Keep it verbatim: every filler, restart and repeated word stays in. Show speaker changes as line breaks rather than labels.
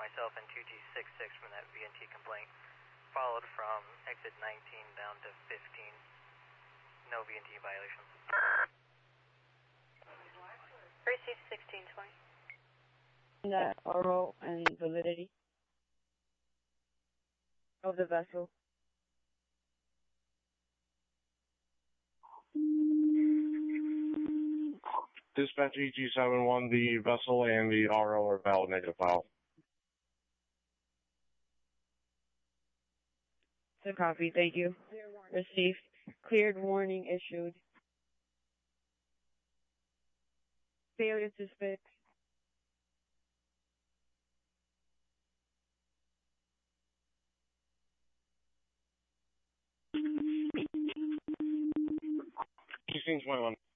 myself and two G sixty-six from that V N T complaint, followed from exit nineteen down to fifteen. No V N T violations.
Received sixteen twenty.
That R O and validity of the vessel.
Dispatch E G seven one, the vessel and the R O are valid negative file.
It's a copy, thank you. Received. Cleared warning issued. Failure to fix.
sixteen twenty-one.